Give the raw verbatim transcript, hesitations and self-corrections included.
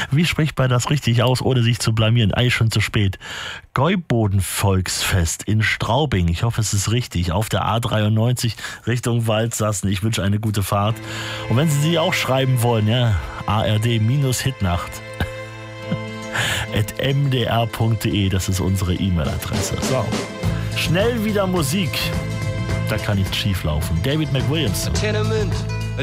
Wie spricht man das richtig aus, ohne sich zu blamieren? Eigentlich schon zu spät. Gäuboden-Volksfest in Straubing. Ich hoffe, es ist richtig. Auf der A dreiundneunzig Richtung Waldsassen. Ich wünsche eine gute Fahrt. Und wenn Sie sie auch schreiben wollen, ja, A R D-Hitnacht at m d r punkt d e, das ist unsere E-Mail-Adresse. So, schnell wieder Musik. Da kann nichts schief laufen. David McWilliams. A tenement